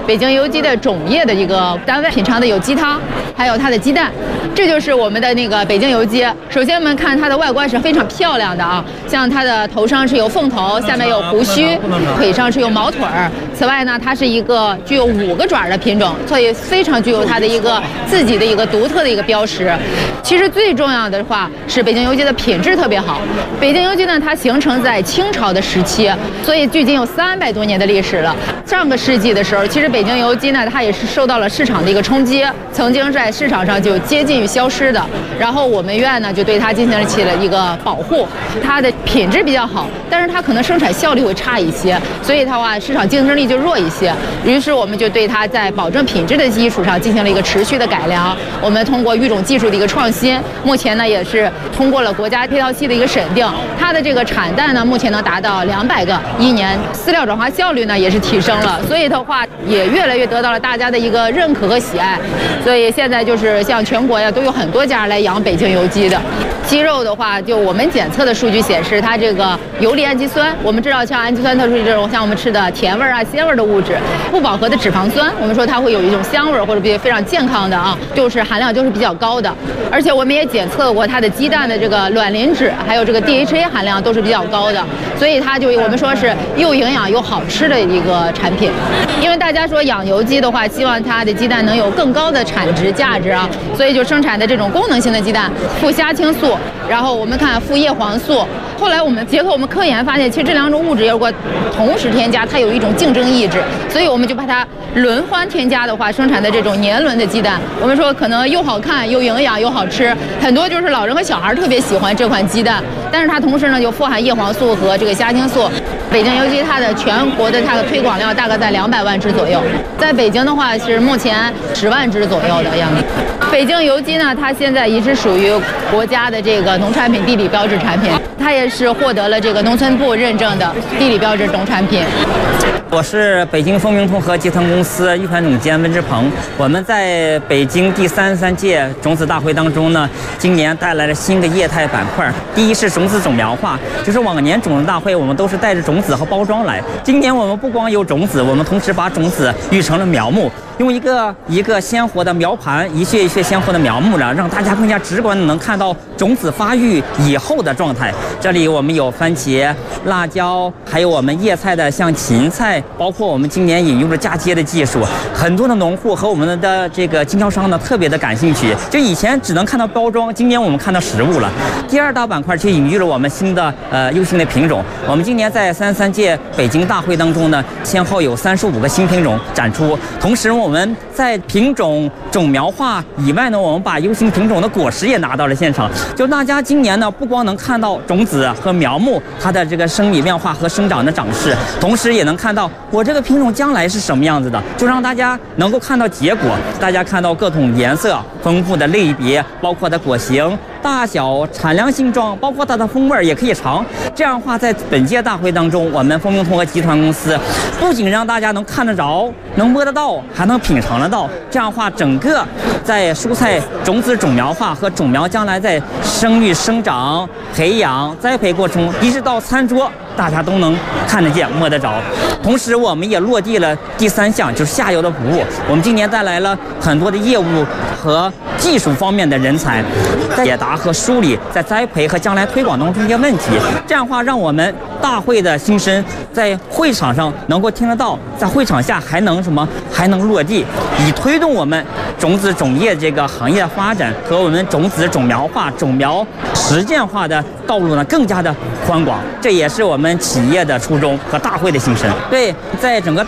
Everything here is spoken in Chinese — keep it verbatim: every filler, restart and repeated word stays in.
北京有机的种业的一个单位，品尝的有鸡汤，还有它的鸡蛋。这就是我们的那个北京有机。首先我们看它的外观是非常漂亮的啊，像它的头上是有凤头，下面有胡须，腿上是有毛腿儿。此外呢，它是一个具有五个爪的品种，所以非常具有它的一个自己的一个独特的一个标识。其实最重要的话是北京有机的品质特别好。北京有机呢，它形成在清朝的时期，所以距今有三百多年的历史了。上个世纪的时候，其实北京有机呢，它也是受到了市场的一个冲击，曾经在市场上就接近于消失的。然后我们院呢就对它进行起了一个保护，它的品质比较好，但是它可能生产效率会差一些，所以它话市场竞争力就弱一些。于是我们就对它在保证品质的基础上进行了一个持续的改良。我们通过育种技术的一个创新，目前呢也是通过了国家配套系的一个审定，它的这个产蛋呢目前能达到两百个一年，饲料转化效率呢也是提升了，所以的话也越来越得到了大家的一个认可和喜爱。所以现在就是像全国呀都有很多家来养北京有机的。鸡肉的话，就我们检测的数据显示，它这个游离氨基酸，我们知道像氨基酸它属于这种像我们吃的甜味儿啊、鲜味儿的物质，不饱和的脂肪酸，我们说它会有一种香味儿或者比较非常健康的啊，就是含量就是比较高的。而且我们也检测过它的鸡蛋的这个卵磷脂还有这个 D H A 含量都是比较高的，所以它就我们说是又营养又好吃的一个产品。因为大家说养有机的话，希望它的鸡蛋能有更高的产值价值啊，所以就生产的这种功能性的鸡蛋，富虾青素，然后我们看富叶黄素。后来我们结合我们科研发现，其实这两种物质如果同时添加，它有一种竞争意志，所以我们就把它轮番添加的话，生产的这种年轮的鸡蛋，我们说可能又好看又营养又好吃，很多就是老人和小孩特别喜欢这款鸡蛋。但是它同时呢就富含叶黄素和这个虾青素。北京有机它的全国的它的推广量大概在两百万只左右，在北京的话是目前十万只左右的样子。北京有机呢，它现在一直属于国家的这个农产品地理标志产品，它也是获得了这个农村部认证的地理标志农产品。 我是北京丰明通和集团公司育团总监温志鹏。我们在北京第三十三届种子大会当中呢，今年带来了新的业态板块。第一是种子种苗化，就是往年种子大会我们都是带着种子和包装来，今年我们不光有种子，我们同时把种子育成了苗木。用一个一个鲜活的苗盘，一屑一屑鲜活的苗木呢，让大家更加直观的能看到种子发育以后的状态。这里我们有番茄、辣椒，还有我们叶菜的像芹菜，包括我们今年引入了嫁接的技术，很多的农户和我们的这个经销商呢特别的感兴趣。就以前只能看到包装，今年我们看到实物了。第二大板块就引入了我们新的呃优性的品种。我们今年在三十三届北京大会当中呢，先后有三十五个新品种展出，同时我们在品种种苗化以外呢，我们把优型品种的果实也拿到了现场。就大家今年呢，不光能看到种子和苗木它的这个生理变化和生长的长势，同时也能看到我这个品种将来是什么样子的，就让大家能够看到结果。大家看到各种颜色、丰富的类别，包括它果形、大小、产量、性状，包括它的风味也可以尝。这样的话，在本届大会当中，我们丰明通和集团公司不仅让大家能看得着、能摸得到，还能品尝得到。这样的话，整个在蔬菜种子种苗化和种苗将来在生育、生长、培养、栽培过程，一直到餐桌，大家都能看得见、摸得着。同时，我们也落地了第三项，就是下游的服务。我们今年带来了很多的业务和技术方面的人才，解答和梳理在栽培和将来推广当中一些问题。这样的话，让我们大会的新生在会场上能够听得到，在会场下还能什么？还能落地，以推动我们种子种业这个行业发展和我们种子种苗化、种苗实践化的道路呢更加的宽广。这也是我们企业的初衷和大会的心声。对，在整个